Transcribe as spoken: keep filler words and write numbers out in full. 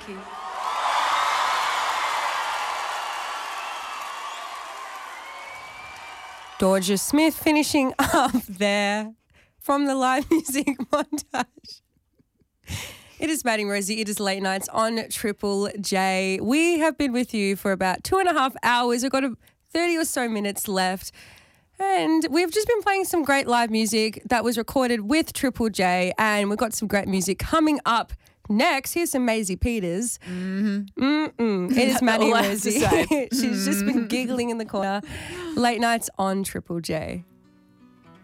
you. Georgia Smith finishing up there from the live music montage. It is Maddie and Rosie. It is Late Nights on Triple J. We have been with you for about two and a half hours. We've got a thirty or so minutes left. And we've just been playing some great live music that was recorded with Triple J. And we've got some great music coming up next. Here's some Maisie Peters. Mm-hmm. Mm-mm. It is Maddie All I and have to Rosie. say. She's just been giggling in the corner. Late Nights on Triple J.